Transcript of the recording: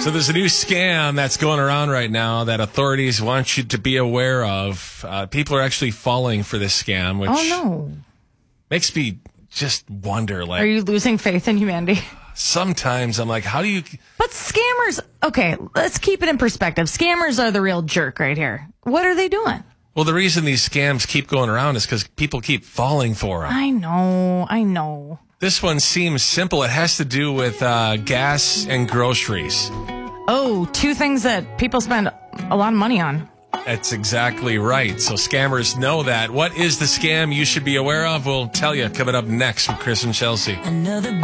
So there's a new scam that's going around right now that authorities want you to be aware of. People are actually falling for this scam, which makes me just wonder. Like, are you losing faith in humanity? Sometimes I'm like, how do you... But scammers, okay, let's keep it in perspective. Scammers are the real jerk right here. What are they doing? Well, the reason these scams keep going around is because people keep falling for them. I know. This one seems simple. It has to do with gas and groceries. Oh, two things that people spend a lot of money on. That's exactly right. So scammers know that. What is the scam you should be aware of? We'll tell you coming up next with Chris and Chelsea. Another